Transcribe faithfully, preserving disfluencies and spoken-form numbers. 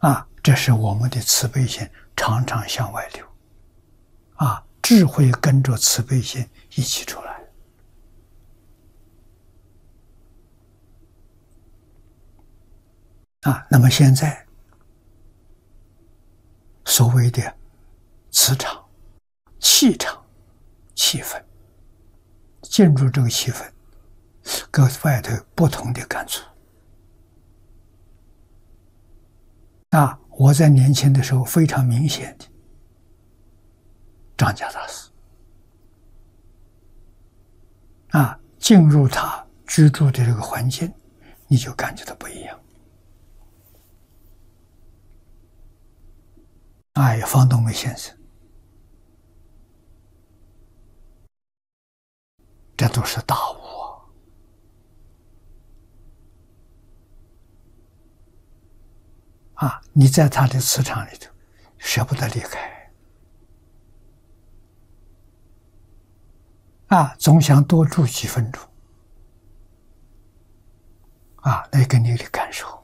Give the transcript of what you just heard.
啊，这是我们的慈悲心常常向外流，啊，智慧跟着慈悲心一起出来。啊，那么现在所谓的磁场、气场、气氛，进入这个气氛，跟外头不同的感触。啊，我在年轻的时候非常明显的，张家大师，啊，进入他居住的这个环境，你就感觉到不一样。哎，方东梅先生，这都是大悟啊！啊，你在他的磁场里头，舍不得离开，啊，总想多住几分钟，啊，那个你的感受。